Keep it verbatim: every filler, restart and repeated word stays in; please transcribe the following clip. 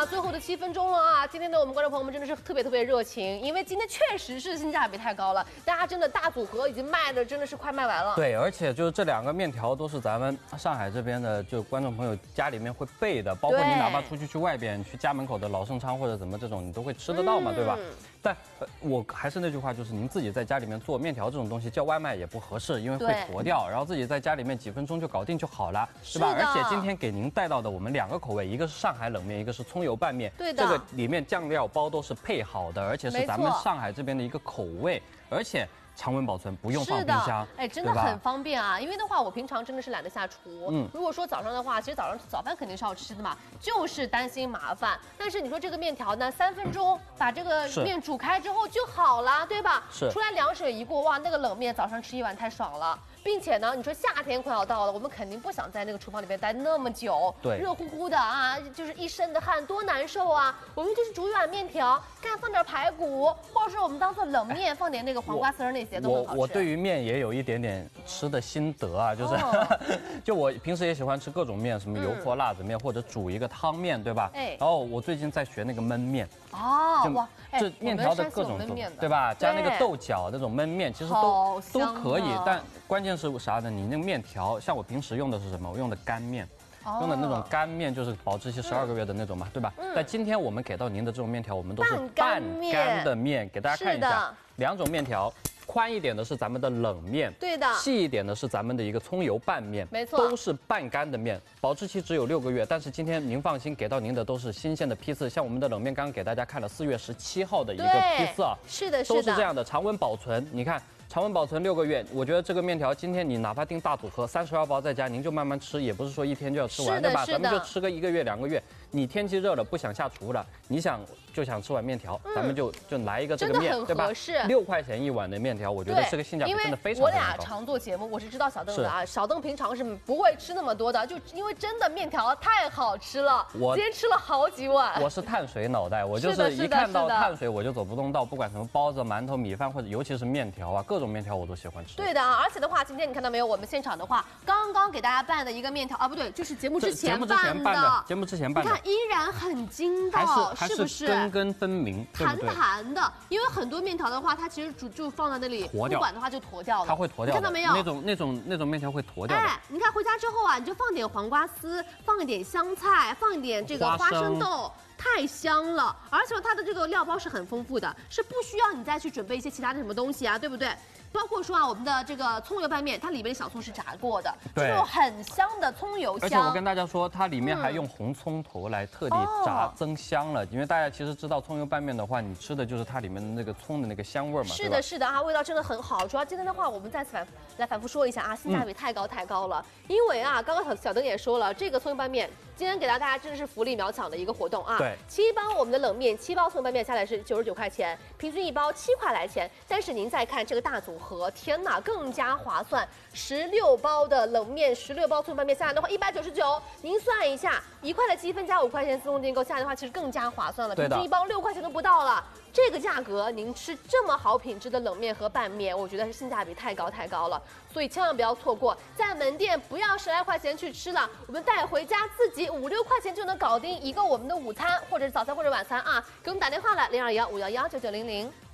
最后的七分钟了啊！今天的我们观众朋友们真的是特别特别热情，因为今天确实是性价比太高了，大家真的大组合已经卖的真的是快卖完了。 对，而且就是这两个面条都是咱们上海这边的，就观众朋友家里面会备的，包括你哪怕出去去外边去家门口的老盛昌或者怎么这种，你都会吃得到嘛，嗯、对吧？但、呃、我还是那句话，就是您自己在家里面做面条这种东西，叫外卖也不合适，因为会坨掉，然后自己在家里面几分钟就搞定就好了，对吧？而且今天给您带到的我们两个口味，一个是上海冷面，一个是葱油拌面， 对的， 这个里面酱料包都是配好的，而且是咱们上海这边的一个口味，而且。常温保存，不用放冰箱， 哎，真的很方便啊！因为的话，我平常真的是懒得下厨。嗯，如果说早上的话，其实早上早饭肯定是要吃的嘛，就是担心麻烦。但是你说这个面条呢，三分钟把这个面煮开之后就好了，对吧？ 是。 出来凉水一过，哇，那个冷面早上吃一碗太爽了。并且呢，你说夏天快要到了，我们肯定不想在那个厨房里边待那么久， 对， 热乎乎的啊，就是一身的汗，多难受啊！我们就是煮一碗面条，看放点排骨，或者是我们当做冷面，放点那个黄瓜丝儿那些都很好吃。 我我对于面也有一点点吃的心得啊，就是，哦、就我平时也喜欢吃各种面，什么油泼辣子面、嗯、或者煮一个汤面，对吧？哎，然后我最近在学那个焖面。 哦，哇， 这面条的各种做，对吧？加那个豆角那种焖面，其实都都可以，但关键是啥呢？你那个面条，像我平时用的是什么？我用的干面。用的那种干面就是保质期十二个月的那种嘛，对吧？但今天我们给到您的这种面条，我们都是半干的面，给大家看一下，两种面条。宽一点的是咱们的冷面， 对的。 细一点的是咱们的一个葱油拌面， 没错， 都是半干的面，保质期只有六个月。但是今天您放心，给到您的都是新鲜的批次，像我们的冷面刚刚给大家看了四月十七号的一个批次啊， 是的，是的， 都是这样的，常温保存。你看。常温保存六个月，我觉得这个面条今天你哪怕订大组合三十二包在家，您就慢慢吃，也不是说一天就要吃完，对吧？咱们就吃个一个月两个月。你天气热了不想下厨了，你想就想吃碗面条，嗯、咱们就就来一个这个面，对吧？六块钱一碗的面条，我觉得这个性价比真的非常非常高。 因为我俩常做节目，我是知道小邓的啊，小邓平常是不会吃那么多的，就因为真的面条太好吃了，我今天吃了好几碗。 我是碳水脑袋，我就是一看到碳水我就走不动道，不管什么包子、馒头、米饭或者尤其是面条啊，各种面条我都喜欢吃。 对的啊，而且的话，今天你看到没有？我们现场的话，刚刚给大家拌的一个面条啊，不对，就是节目之前拌的， 节目之前拌的， 你看依然很。很筋道， 是不是？ 根根分明， 弹弹的。因为很多面条的话，它其实煮就放在那里，不管的话就坨掉了。 它会坨掉， 看到没有？ 那种那种那种面条会坨掉的。哎， 你看回家之后啊，你就放点黄瓜丝，放一点香菜，放一点这个花生豆。太香了，而且它的这个料包是很丰富的，是不需要你再去准备一些其他的什么东西啊，对不对？包括说啊，我们的这个葱油拌面，它里面的小葱是炸过的，这种很香的葱油香。 而且我跟大家说，它里面还用红葱头来特地炸增香了，因为大家其实知道葱油拌面的话，你吃的就是它里面的那个葱的那个香味嘛。 是的，是的啊，味道真的很好。主要今天的话，我们再次反来反复说一下啊，性价比太高太高了。因为啊，刚刚小小邓也说了，这个葱油拌面今天给到大家真的是福利秒抢的一个活动啊。 对， 七包我们的冷面，七包葱油拌面下来是九十九块钱，平均一包七块来钱。但是您再看这个大组合，天哪，更加划算！十六包的冷面，十六包葱油拌面下来的话，一百九十九。您算一下，一块的积分加五块钱自动订购下来的话，其实更加划算了，平均一包六块钱都不到了。这个价格，您吃这么好品质的冷面和拌面，我觉得是性价比太高太高了，所以千万不要错过。在门店不要十来块钱去吃了，我们带回家自己五六块钱就能搞定一个我们的午餐，或者是早餐或者晚餐啊！给我们打电话来零二幺五幺幺九九零零。